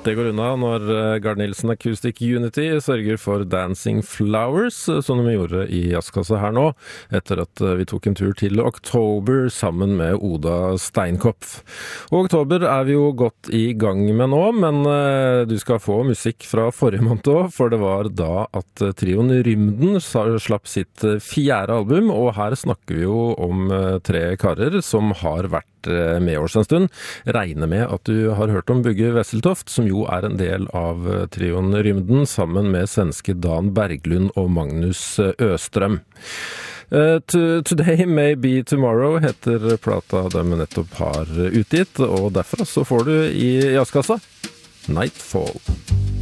Det går unna når Gard Nielsen Acoustic Unity sørger for Dancing Flowers, som de gjorde i Jazzkassa her nå, etter at vi tok en tur til Oktober sammen med Oda Steinkopf. Og Oktober er vi jo godt i gang med nå, men du skal få musikk fra forrige måned også, for det var da at trioen Rymden slapp sitt 4. album, og her snakker vi jo om 3 karer som har vært med oss en stund. Regner med at du har hørt om Bugge Wesseltoft, som jo er en del av trioen Rymden, sammen med svenske Dan Berglund og Magnus Østrøm. Today May Be Tomorrow heter plata de nettopp har utgitt, og derfor så får du i Jazzkassa Nightfall.